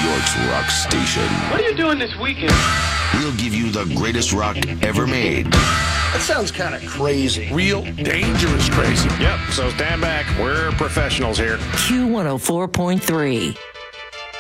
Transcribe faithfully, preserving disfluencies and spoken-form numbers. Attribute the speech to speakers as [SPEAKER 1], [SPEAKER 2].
[SPEAKER 1] York's rock station.
[SPEAKER 2] What are you doing this weekend?
[SPEAKER 1] We'll give you the greatest rock ever made.
[SPEAKER 3] That sounds kind of crazy.
[SPEAKER 4] Real dangerous crazy.
[SPEAKER 5] Yep, so stand back. We're professionals here.
[SPEAKER 6] Q one oh four point three.